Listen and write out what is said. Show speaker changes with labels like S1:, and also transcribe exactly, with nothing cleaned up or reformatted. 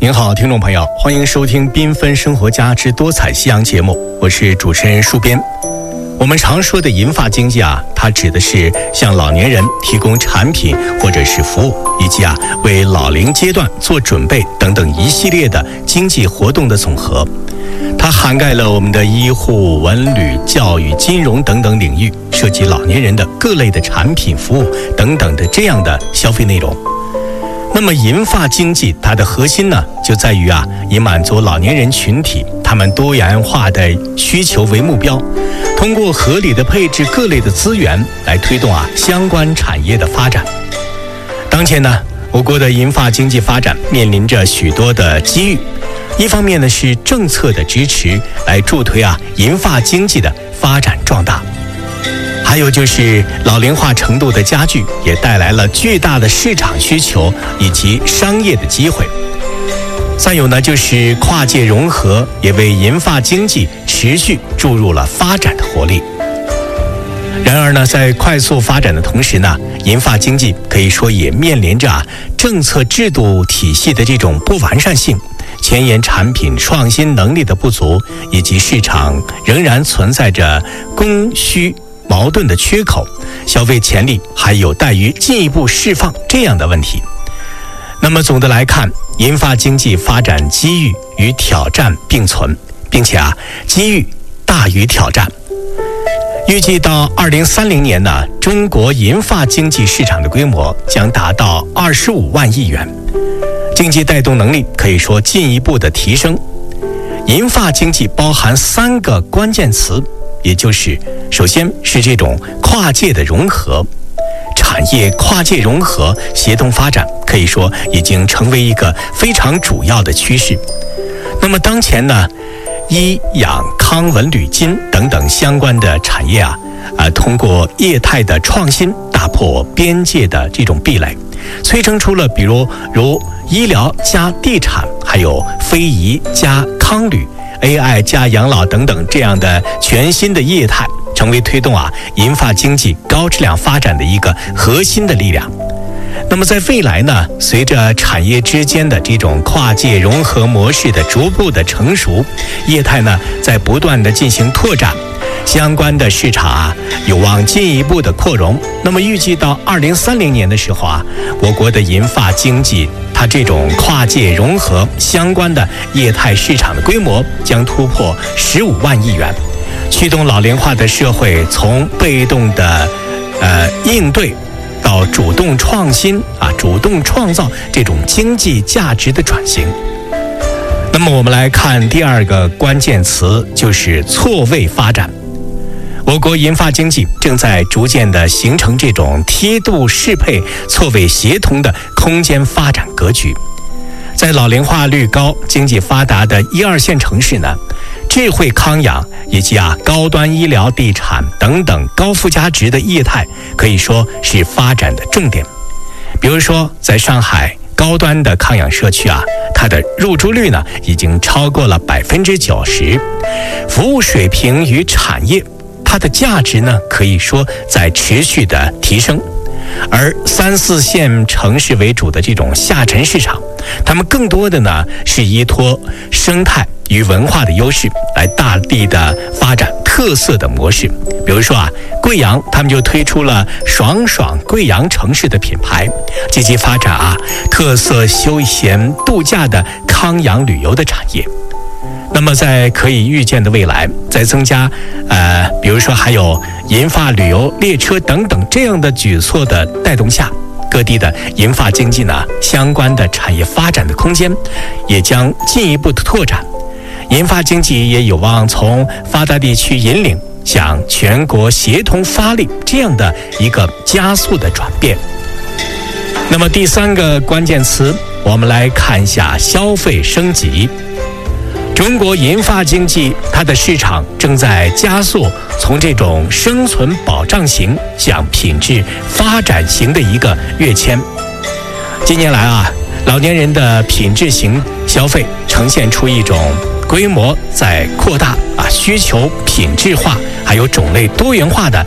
S1: 您好，听众朋友，欢迎收听缤纷生活家之多彩夕阳节目，我是主持人戍边。我们常说的银发经济啊，它指的是向老年人提供产品或者是服务，以及啊为老龄阶段做准备等等一系列的经济活动的总和。它涵盖了我们的医护、文旅、教育、金融等等领域，涉及老年人的各类的产品、服务等等的这样的消费内容。那么银发经济它的核心呢，就在于啊，以满足老年人群体他们多元化的需求为目标，通过合理的配置各类的资源来推动啊相关产业的发展。当前呢，我国的银发经济发展面临着许多的机遇，一方面呢是政策的支持来助推啊银发经济的发展壮大。还有就是老龄化程度的加剧，也带来了巨大的市场需求以及商业的机会。再有呢，就是跨界融合，也为银发经济持续注入了发展的活力。然而呢，在快速发展的同时呢，银发经济可以说也面临着啊政策制度体系的这种不完善性，前沿产品创新能力的不足，以及市场仍然存在着供需矛盾的缺口，消费潜力还有待于进一步释放这样的问题。那么总的来看，银发经济发展机遇与挑战并存，并且啊机遇大于挑战。预计到二零三零年呢，中国银发经济市场的规模将达到二十五万亿元，经济带动能力可以说进一步的提升。银发经济包含三个关键词，也就是首先是这种跨界的融合，产业跨界融合协同发展可以说已经成为一个非常主要的趋势。那么当前呢，医养康文旅金等等相关的产业啊，呃，通过业态的创新打破边界的这种壁垒，催生出了比如如医疗加地产，还有非遗加康旅、A I 加养老等等这样的全新的业态，成为推动啊银发经济高质量发展的一个核心的力量。那么在未来呢，随着产业之间的这种跨界融合模式的逐步的成熟，业态呢在不断的进行拓展，相关的市场啊有望进一步的扩容。那么预计到二零三零年的时候啊，我国的银发经济它这种跨界融合相关的业态市场的规模将突破十五万亿元，驱动老龄化的社会从被动的呃应对到主动创新啊，主动创造这种经济价值的转型。那么我们来看第二个关键词，就是错位发展。我国银发经济正在逐渐的形成这种梯度适配、错位协同的空间发展格局。在老龄化率高、经济发达的一二线城市呢，智慧康养以及啊高端医疗、地产等等高附加值的业态，可以说是发展的重点。比如说，在上海高端的康养社区啊，它的入住率呢已经超过了百分之九十，服务水平与产业它的价值呢，可以说在持续的提升。而三四线城市为主的这种下沉市场，他们更多的呢是依托生态与文化的优势来大力的发展特色的模式。比如说啊，贵阳他们就推出了爽爽贵阳城市的品牌，积极发展啊特色休闲度假的康养旅游的产业。那么在可以预见的未来，在增加呃，比如说还有银发旅游列车等等这样的举措的带动下，各地的银发经济呢相关的产业发展的空间也将进一步的拓展，银发经济也有望从发达地区引领向全国协同发力这样的一个加速的转变。那么第三个关键词，我们来看一下消费升级。中国银发经济它的市场正在加速从这种生存保障型向品质发展型的一个跃迁。近年来啊，老年人的品质型消费呈现出一种规模在扩大啊，需求品质化还有种类多元化的